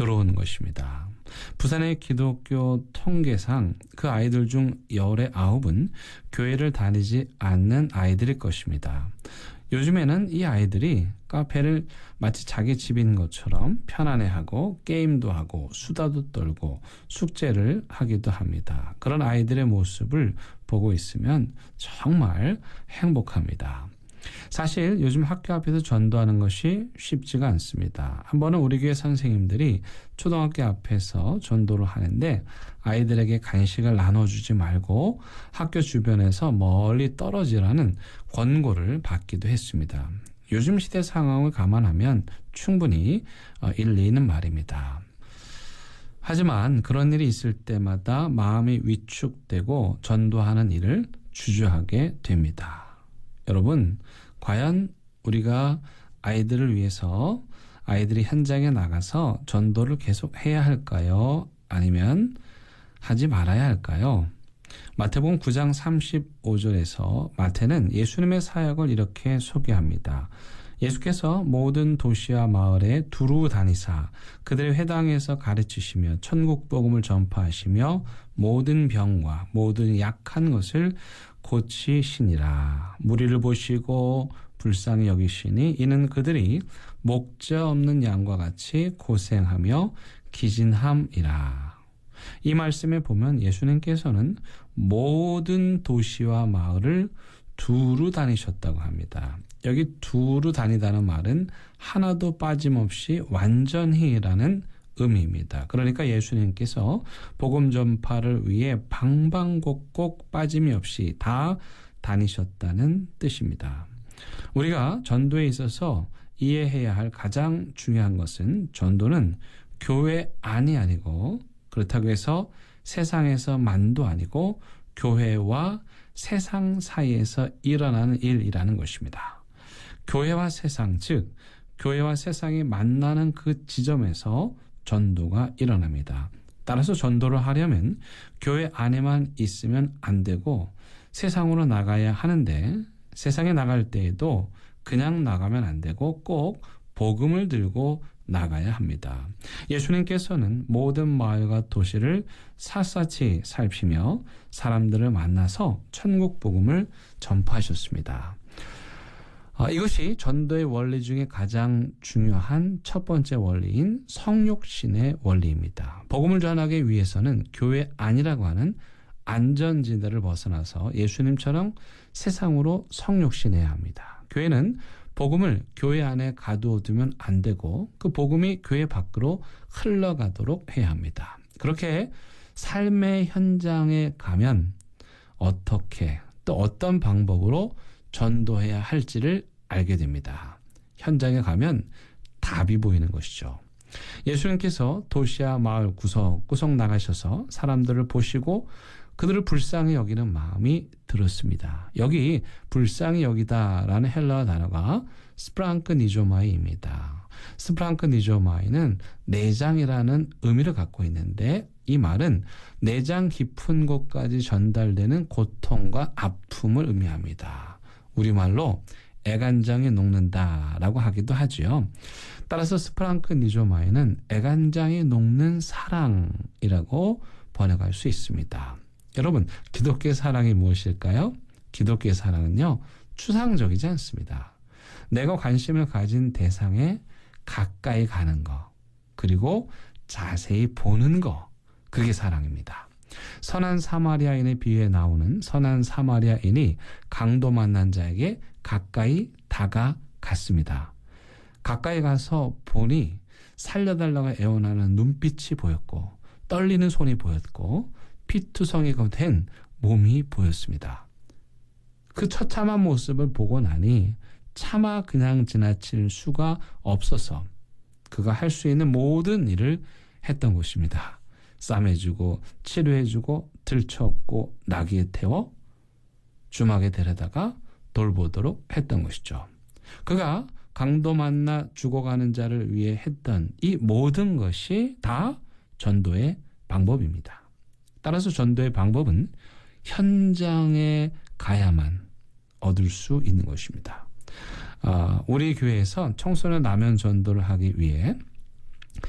들어오는 것입니다. 부산의 기독교 통계상 그 아이들 중 열의 9은 교회를 다니지 않는 아이들일 것입니다. 요즘에는 이 아이들이 카페를 마치 자기 집인 것처럼 편안해하고 게임도 하고 수다도 떨고 숙제를 하기도 합니다. 그런 아이들의 모습을 보고 있으면 정말 행복합니다. 사실 요즘 학교 앞에서 전도하는 것이 쉽지가 않습니다. 한 번은 우리 교회 선생님들이 초등학교 앞에서 전도를 하는데 아이들에게 간식을 나눠주지 말고 학교 주변에서 멀리 떨어지라는 권고를 받기도 했습니다. 요즘 시대 상황을 감안하면 충분히 일리 있는 말입니다. 하지만 그런 일이 있을 때마다 마음이 위축되고 전도하는 일을 주저하게 됩니다. 여러분, 과연 우리가 아이들을 위해서 아이들이 현장에 나가서 전도를 계속 해야 할까요? 아니면 하지 말아야 할까요? 마태복음 9장 35절에서 마태는 예수님의 사역을 이렇게 소개합니다. 예수께서 모든 도시와 마을에 두루 다니사 그들의 회당에서 가르치시며 천국 복음을 전파하시며 모든 병과 모든 약한 것을 고치시니라. 무리를 보시고 불쌍히 여기시니 이는 그들이 목자 없는 양과 같이 고생하며 기진함이라. 이 말씀에 보면 예수님께서는 모든 도시와 마을을 두루 다니셨다고 합니다. 여기 두루 다니다는 말은 하나도 빠짐없이 완전히라는 의미입니다. 그러니까 예수님께서 복음 전파를 위해 방방곡곡 빠짐이 없이 다 다니셨다는 뜻입니다. 우리가 전도에 있어서 이해해야 할 가장 중요한 것은 전도는 교회 안이 아니고 그렇다고 해서 세상에서만도 아니고 교회와 세상 사이에서 일어나는 일이라는 것입니다. 교회와 세상, 즉 교회와 세상이 만나는 그 지점에서 전도가 일어납니다. 따라서 전도를 하려면 교회 안에만 있으면 안 되고 세상으로 나가야 하는데 세상에 나갈 때에도 그냥 나가면 안 되고 꼭 복음을 들고 나가야 합니다. 예수님께서는 모든 마을과 도시를 샅샅이 살피며 사람들을 만나서 천국 복음을 전파하셨습니다. 이것이 전도의 원리 중에 가장 중요한 첫 번째 원리인 성육신의 원리입니다. 복음을 전하기 위해서는 교회 안이라고 하는 안전지대를 벗어나서 예수님처럼 세상으로 성육신해야 합니다. 교회는 복음을 교회 안에 가두어두면 안 되고 그 복음이 교회 밖으로 흘러가도록 해야 합니다. 그렇게 삶의 현장에 가면 어떻게 또 어떤 방법으로 전도해야 할지를 알게 됩니다. 현장에 가면 답이 보이는 것이죠. 예수님께서 도시와 마을 구석구석 나가셔서 사람들을 보시고 그들을 불쌍히 여기는 마음이 들었습니다. 여기 불쌍히 여기다라는 헬라어 단어가 스프랑크니조마이입니다. 스프랑크니조마이는 내장이라는 의미를 갖고 있는데 이 말은 내장 깊은 곳까지 전달되는 고통과 아픔을 의미합니다. 우리말로 애간장이 녹는다라고 하기도 하죠. 따라서 스프랑크니조마이는 애간장이 녹는 사랑이라고 번역할 수 있습니다. 여러분, 기독교의 사랑이 무엇일까요? 기독교의 사랑은요, 추상적이지 않습니다. 내가 관심을 가진 대상에 가까이 가는 것, 그리고 자세히 보는 것, 그게 사랑입니다. 선한 사마리아인의 비유에 나오는 선한 사마리아인이 강도 만난 자에게 가까이 다가갔습니다. 가까이 가서 보니 살려달라고 애원하는 눈빛이 보였고 떨리는 손이 보였고 피투성이 된 몸이 보였습니다. 그 처참한 모습을 보고 나니 차마 그냥 지나칠 수가 없어서 그가 할 수 있는 모든 일을 했던 것입니다. 싸매주고 치료해주고 들쳐업고 나귀에 태워 주막에 데려다가 돌보도록 했던 것이죠. 그가 강도 만나 죽어가는 자를 위해 했던 이 모든 것이 다 전도의 방법입니다. 따라서 전도의 방법은 현장에 가야만 얻을 수 있는 것입니다. 우리 교회에서 청소년 라면 전도를 하기 위해